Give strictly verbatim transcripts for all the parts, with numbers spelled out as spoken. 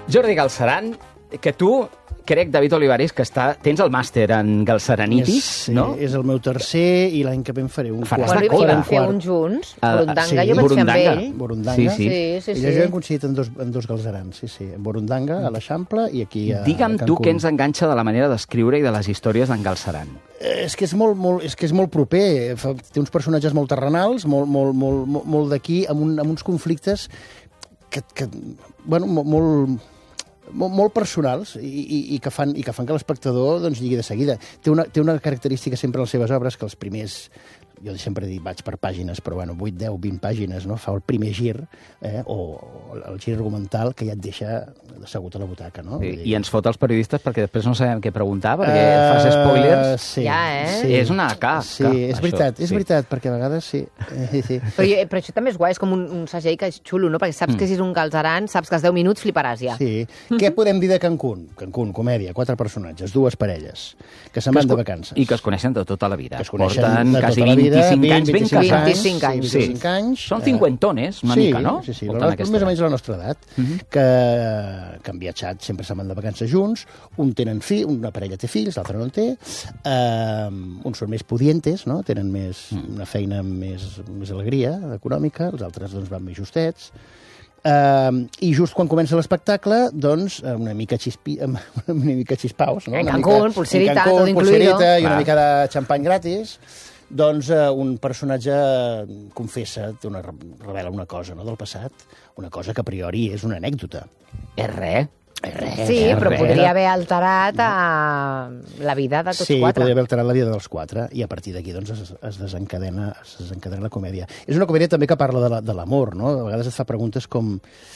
Jordi Galceran, que tu, crec, David Olivares, que està, tens el màster en galceranitis, sí, no? És el meu tercer i l'any que ve en faré un Faràs quart. de Bueno, i cora. vam fer un junts. Ah, Burundanga, sí, jo vaig fer amb Burundanga. ell. Burundanga. Sí, sí. Sí, sí, I sí. jo hem coincidit en dos, en dos galcerans, sí, sí. En Burundanga, a l'Eixample, i aquí a, Digue'm a tu Cancún. què ens enganxa de la manera d'escriure i de les històries d'en Galceran. Eh, És que és molt, molt, és que és molt proper. Fa, té uns personatges molt terrenals, molt, molt, molt, molt, molt d'aquí, amb, un, amb uns conflictes que, que bueno, molt, molt, molt, molt personals i, i, i, que fan, i que fan que l'espectador doncs, lligui de seguida. Té una, té una característica sempre a les seves obres que els primers... Jo sempre dic, vaig per pàgines, però bueno, vuit, deu, vint pàgines, no? Fa el primer gir, eh? o, o el gir argumental que ja et deixa assegut a la butaca, no? I, I ens fot els periodistes perquè després no sabem què preguntar, perquè Uh, fas spoilers. Sí, Ja, eh? Sí. És una casca, Sí, és això, veritat, és sí. veritat, perquè a vegades sí. Eh, sí. Però, jo, però això també és guai, és com un, un segell que és xulo, no? Perquè saps mm. que si és un galceran, saps que als deu minuts fliparàs ja. Sí. Què podem dir de Cancún? Cancún, comèdia, quatre personatges, dues parelles, que se'n van de vacances. I que es coneixen de tota la vida. Que es coneixen Porten de quasi tota la vida, vint-i-cinc anys ben vint-i-cinc casats. vint-i-cinc anys. Sí. vint-i-cinc anys. Són cinquantones, una sí, mica, no? Sí, sí, Porten la, aquesta més o edat. menys la nostra edat, uh -huh. que, que han viatjat, sempre se'n van de vacances junts, un tenen fill, una parella té fills, l'altra no en té, uh, uns són més pudientes, no? Tenen més, mm. una feina amb més, més alegria econòmica, els altres doncs, van més justets. Uh, I just quan comença l'espectacle, doncs, una mica, xispi, una mica xispaus, no? En Una Cancún, mica, pulserita, en Cancún, todo incluido. pulserita i una Clar. mica de xampany gratis, doncs uh, un personatge confessa, té una, revela una cosa no, del passat, una cosa que a priori és una anècdota. És res. Res, Sí, Eh, però res. podria haver alterat a la vida de tots sí, quatre. podria haver alterat la vida dels quatre, i a partir d'aquí doncs, es, es, desencadena, es desencadena la comèdia. És una comèdia també que parla de la- de l'amor, no? A vegades et fa preguntes com...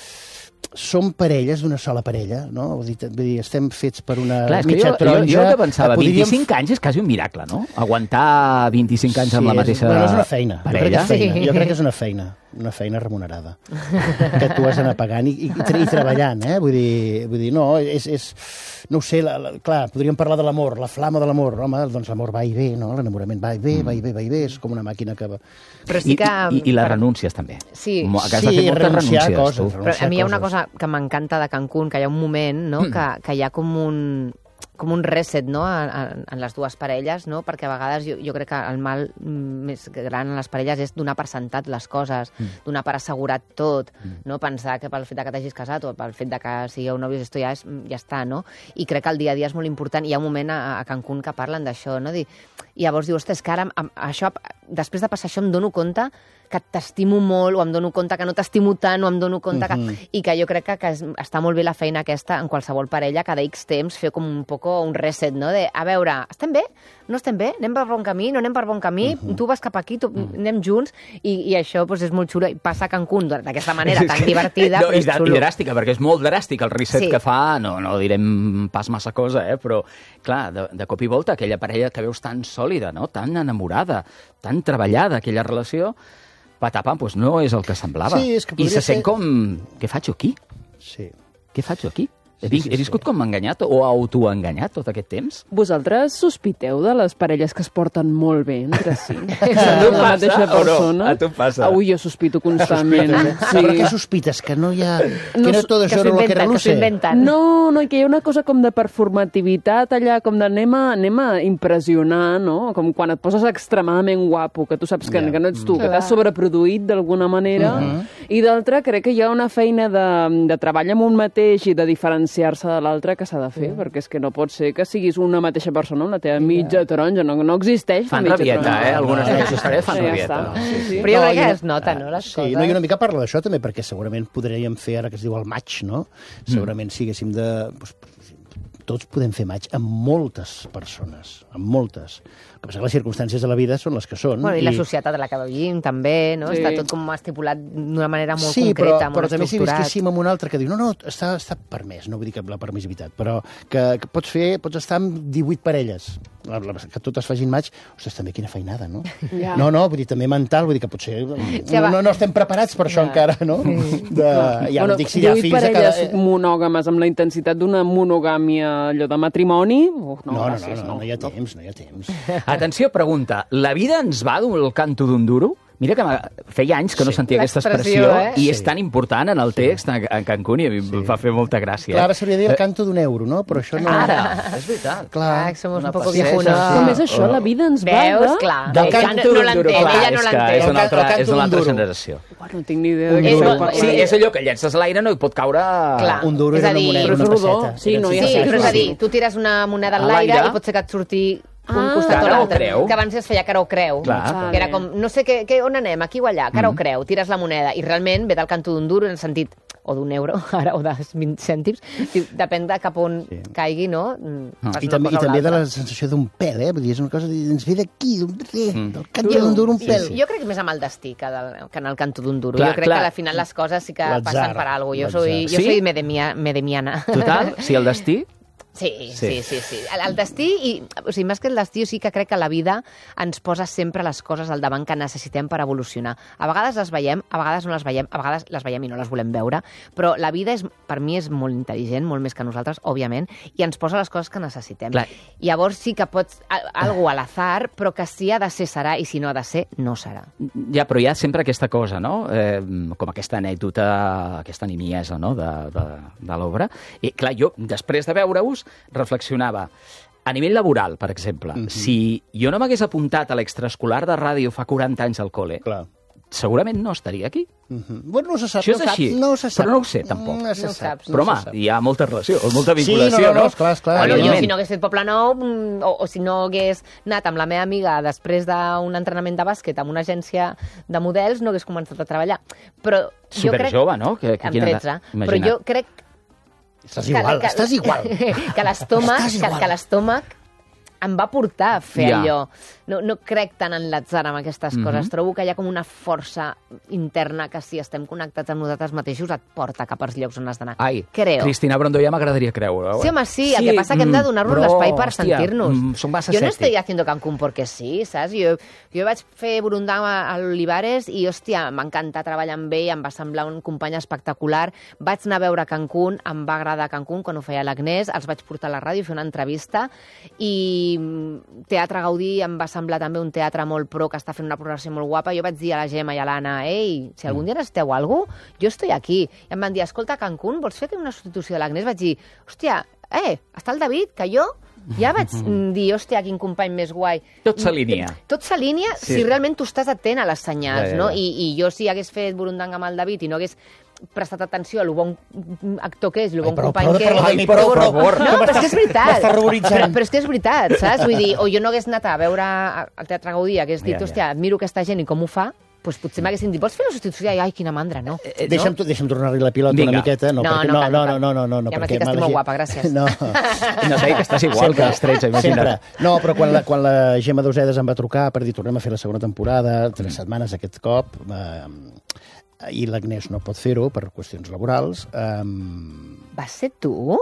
Som parelles d'una sola parella, no? Vull dir, vull dir estem fets per una Clar, és que mitja jo, jo, taronja. jo el que pensava, Podríem- vint-i-cinc anys és quasi un miracle, no? Aguantar vint-i-cinc anys amb la és- mateixa bueno, és una feina. Jo crec, que parella. és feina. Sí. jo crec que és una feina, una feina remunerada, que tu has d'anar pagant i, i, i treballant, eh? Vull dir, vull dir no, és, és, no ho sé, la, la, clar, podríem parlar de l'amor, la flama de l'amor, home, doncs l'amor va i ve, no? L'enamorament va i ve, va i ve, va i ve, és com una màquina que va... Però I, sí que... i, I les renúncies, també. Sí. Mo- que has de Sí, fer moltes renunciar a renúncies, coses, tu. renunciar. Però a mi hi ha una coses. cosa que m'encanta de Cancún, que hi ha un moment, no?, que, que hi ha com un com un reset, no?, en, en les dues parelles, no?, perquè a vegades jo, jo crec que el mal més gran en les parelles és donar per sentat les coses, mm. donar per assegurat tot, mm. no?, pensar que pel fet de que t'hagis casat o pel fet de que sigueu nòvios esto ja, és, ja està, no?, i crec que el dia a dia és molt important. Hi ha un moment a, a Cancún que parlen d'això, no?, i llavors dius, ostres, que ara amb, això, després de passar això em dono compte que t'estimo molt, o em dono compte que no t'estimo tant, o em dono compte que... Mhm. I que jo crec que, que es, està molt bé la feina aquesta en qualsevol parella, cada X temps fer com un poco un reset, no? De, a veure, estem bé? No estem bé? Anem per bon camí? No anem per bon camí? Uh -huh. Tu vas cap aquí, tu, uh -huh. anem junts, i, i això pues, és molt xulo. I passa a Cancún d'aquesta manera tan divertida, no, però i, és de- xulo. I dràstica, perquè és molt dràstic el reset Sí. que fa, no, no direm pas massa cosa, eh? Però, clar, de, de cop i volta, aquella parella que veus tan sòlida, no? Tan enamorada, tan treballada, aquella relació, patapam, doncs no és el que semblava. Sí, és que I podria se sent ser- com... Què faig jo aquí? Sí. Què faig jo aquí? He, Sí, sí, sí, he viscut sí. com enganyat o autoenganyat tot aquest temps? Vosaltres sospiteu de les parelles que es porten molt bé entre si? A tu la passa mateixa o no? persona? A tu passa? Ui, jo sospito constantment. Sí. Però què sospites? Que no hi ha... No, que no és tot Que això s'ho lo que inventen, que s'ho reluce? inventen. No, no, i que hi ha una cosa com de performativitat allà, com d'anem a, anem a impressionar, no? Com quan et poses extremadament guapo, que tu saps que, Ja. que no ets tu, que Clar. t'has sobreproduït d'alguna manera, i d'altra crec que hi ha una feina de, de treball amb un mateix i de diferenciar-se de l'altre que s'ha de fer, perquè és que no pot ser que siguis una mateixa persona, la teva mitja taronja, no, no existeix Fan la mitja rabieta, taronja. eh? Algunes No, d'aquestes parelles fan Ja rabieta. està. Sí, sí. Però jo No, crec que i- es nota, no, les Sí, coses. no, i una mica parla d'això també, perquè segurament podríem fer ara que es diu el maig, no? Segurament si haguéssim de... Doncs, tots podem fer maig amb moltes persones, amb moltes. El que passa que les circumstàncies de la vida són les que són. Bueno, i la societat a la que vivim també, no? Sí. Està tot com estipulat d'una manera molt sí, concreta, però, molt però també si estructurat. visquéssim amb un altre que diu no, no, està, està permès, no vull dir que la permissivitat, però que, que pots fer, pots estar amb divuit parelles, la, la, que totes facin maig, ostres, també quina feinada, no? Ja. No, no, vull dir, també mental, vull dir que potser Ja va. no, no, no estem preparats per això Ja. encara, no? De, ja bueno, no dic si hi ha divuit fills a cada... parelles monògames amb la intensitat d'una monogàmia, allò de matrimoni... Uf, no, No, no, gràcies, no, no, no, no hi ha temps, no hi ha temps. Atenció, pregunta. La vida ens va del canto d'un duro? Mira que feia anys que no Sí. sentia aquesta L'expressió, expressió eh? i és Sí. tan important en el text a, a Cancún i a mi em va fer molta gràcia. Clar, ara s'hauria de dir el canto d'un euro, no? Però això no... Ara, és veritat. Clar. Ah, somos Una un poco passeta. viejunos. Com és això? La vida ens va Veus? de... Clar. Del Ella canto no d'un l'entén, duro. ella Clar, no és que l'entén. és una El altra, canto és una d'un altra duro. generació. Uah, no tinc ni idea de Un què duro. esteu Eh, parlant. Sí, és allò que llences a l'aire, no hi pot caure... Clar. Un duro És era a una dir- moneda, Però és una rodó. passeta. Sí, no, Era ja Sí, sé, però és sí, a dir, sí. tu tires una moneda A en l'aire l'aire. i pot ser que et surti un Ah, costat o cara o l'altre. creu. Que abans es feia cara o creu. Clar. Que era com, no sé què, què, on anem, aquí o allà, cara o creu, tires la moneda. I realment ve del canto d'un duro en el sentit o d'un euro, ara, o de vint cèntims, depèn de cap on Sí. caigui, no? Mm, fas I una també, i cosa o també de l'altra. la sensació d'un pèl, eh? Vull dir, és una cosa, de- ens ve d'aquí, d'un res, Mm. del canto d'un duro, un Sí, pèl. sí. Jo crec que més amb el destí que, del, que en el canto d'un duro. Clar, jo crec clar. que al final les coses sí que L'atzar, passen per alguna cosa. Jo l'atzar. soy, jo Sí? soy medemia, medemiana. Total, si el destí... Sí, Sí. sí, sí, sí. El, el destí, i, o sigui, més que el destí, sí que crec que la vida ens posa sempre les coses al davant que necessitem per evolucionar. A vegades les veiem, a vegades no les veiem, a vegades les veiem i no les volem veure, però la vida, és, per mi, és molt intel·ligent, molt més que nosaltres, òbviament, i ens posa les coses que necessitem. Clar. Llavors sí que pots... a- Algo a l'azar, però que si ha de ser, serà, i si no ha de ser, no serà. Ja, però hi ha sempre aquesta cosa, no? Eh, com aquesta anècdota, aquesta nimiesa, no?, de, de, de l'obra. I, clar, jo, després de veure-us, reflexionava. A nivell laboral, per exemple, Mhm. si jo no m'hagués apuntat a l'extraescolar de ràdio fa quaranta anys al col·le, Clar. segurament no estaria aquí. Mhm. Bueno, no se sap. Això és no saps, així. No se sap. Però no ho sé, tampoc. No se No ho sap. saps. no Però, se home, sap. hi ha molta relació, molta Sí, vinculació, no, no, no, no? esclar, esclar. Bueno, jo, Evidentment. si no hagués fet Poble Nou, mm, o, o si no hagués anat amb la meva amiga després d'un entrenament de bàsquet amb una agència de models, no hagués començat a treballar. Però jo crec... Superjove, no? Que, que Amb quina edat? tretze. Però Imagina't. jo crec Estàs igual, estàs igual. que l'estómac Estàs que, igual. que l'estómac em va portar a fer Ja. allò. No, no crec tant en l'atzar amb aquestes Mhm. coses. Trobo que hi ha com una força interna que si estem connectats amb nosaltres mateixos et porta cap als llocs on has d'anar. Ai, Creo. Cristina Brondo, ja m'agradaria creure-ho. Sí, home, sí, el Sí, que passa que hem de donar-nos mm, però, l'espai per hòstia, sentir-nos. mm, soc massa jo no escèptic. estoy haciendo Cancún porque sí, saps? Jo, jo vaig fer Burundanga a l'Olivares i, hòstia, em va encantar treballar amb ell, em va semblar un company espectacular. Vaig anar a veure Cancún, em va agradar Cancún quan ho feia l'Agnès, els vaig portar a la ràdio a fer una entrevista i mm, Teatre Gaudí em va semblar també un teatre molt pro que està fent una programació molt guapa. Jo vaig dir a la Gemma i a l'Anna, ei, si algun dia necessiteu alguna cosa, jo estoy aquí. I em van dir, escolta, Cancún, vols fer una substitució de l'Agnès? Vaig dir, hòstia, eh, està el David, que jo ja vaig mm, dir, hòstia, quin company més guai. Tot s'alinea. Tot s'alinea Sí. si realment tu estàs atent a les senyals, Ja, ja, no? ja. I, I jo si hagués fet Burundanga amb el David i no hagués prestat atenció a lo bon actor que és, lo Ai, bon prou, company prou de que parlar és... de mi, per favor. No, però és que és veritat. M'estàs ruboritzant. Però, però és que és veritat, saps? Vull dir, o jo no hagués anat a veure al Teatre Gaudí, hagués dit, Ja, ja. hòstia, admiro aquesta gent i com ho fa, doncs potser m'haguessin dit, vols fer la substitució? I, ai, quina mandra, no. Eh, Deixa'm, no? deixa'm tornar-li la pilota Vinga. una miqueta. No, No, perquè, no no, cal, no, no no, cal. no, no, no, no, Ja m'has perquè dit que estic m'ha molt llegit- guapa, gràcies. No. No sé, que estàs igual que els tretze, imagina't. Sempre. No, però quan la, quan la Gemma Deusedes em va trucar per dir tornem a fer la segona temporada, tres setmanes aquest cop, eh, i l'Agnès no pot fer-ho per qüestions laborals, eh, Vas ser tu?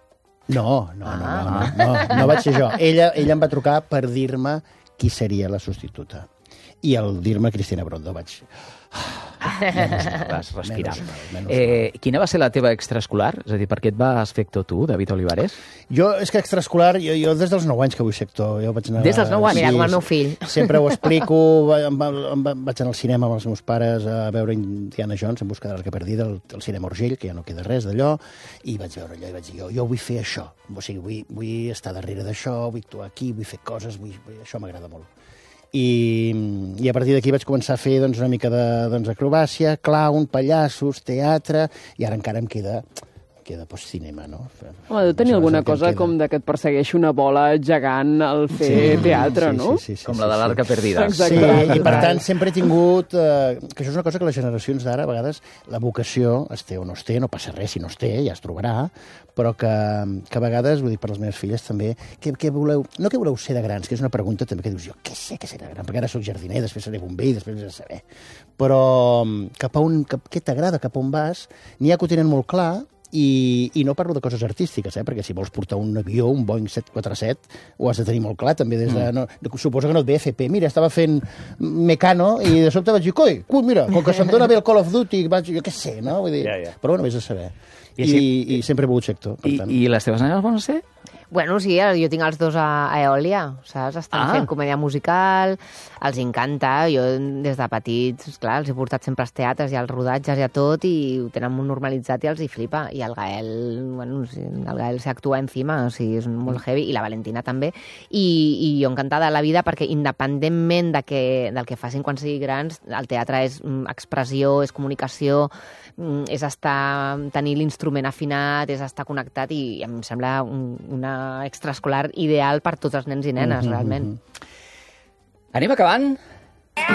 no, no, no, Ah. no, no, no, no vaig ser jo. Ella, ella em va trucar per dir-me qui seria la substituta. I al dir-me Cristina Brondo vaig... Vas respirar. Menys mal, menys Eh, quina va ser la teva extraescolar? És a dir, per què et vas fer actor tu, David Olivares? Jo, és que extraescolar, jo, jo des dels nou anys que vull ser actor. Jo vaig anar, Des dels nou anys? Mira, com el meu fill. Sempre ho explico. Va- em va, em va, vaig anar al cinema amb els meus pares a veure Indiana Jones en busca de l'arca perdida, al, al cinema Urgell, que ja no queda res d'allò, i vaig veure allò i vaig dir, jo, jo vull fer això. O sigui, vull, vull estar darrere d'això, vull actuar aquí, vull fer coses, vull, vull, això m'agrada molt. I, i a partir d'aquí vaig començar a fer doncs, una mica de doncs, acrobàcia, clown, pallassos, teatre, i ara encara em queda, em queda doncs, cinema, no? Home, deu tenir Això és alguna el que em cosa queda. com de que et persegueixi una bola gegant al fer teatre, sí, no? Sí, sí, sí, Com sí, la de sí. l'Arca Perdida. Exacte. Sí, i per tant sempre he tingut... Eh, que això és una cosa que les generacions d'ara, a vegades, la vocació es té o no es té, no passa res si no es té, ja es trobarà, però que, que a vegades, vull dir, per les meves filles també, què, què voleu... No què voleu ser de grans, que és una pregunta també que dius, jo què sé que seré gran, perquè ara soc jardiner, després seré bomber i després he de saber. Però cap a on, cap, què t'agrada, cap a on vas, n'hi ha que ho tenen molt clar, i, i no parlo de coses artístiques, eh? Perquè si vols portar un avió, un Boeing set quatre set, ho has de tenir molt clar, també des de... No, suposo que no et ve F P. Mira, estava fent Mecano i de sobte vaig dir, coi, coi, mira, com que se'm dona bé el Call of Duty, vaig, jo què sé, no? Vull dir, Ja, ja. però bueno, vés a saber. I I, així- I, i sempre he volgut ser actor, per I, tant. I les teves nenes volen ser? Bueno, sí, jo tinc els dos a, a Eòlia, saps? Estan Ah. fent comèdia musical, els encanta. Jo, des de petits, clar, els he portat sempre als teatres i als rodatges i a tot, i ho tenen molt normalitzat i els hi flipa. I el Gael, bueno, sí, el Gael s'actua encima, o sigui, és molt heavy, i la Valentina també. I, i jo encantada de la vida, perquè independentment de que, del que facin quan siguin grans, el teatre és mm, expressió, és comunicació, mm, és estar, tenir l'instrument afinat, és estar connectat, i em sembla un, una extraescolar ideal per tots els nens i nenes, realment. Anem acabant.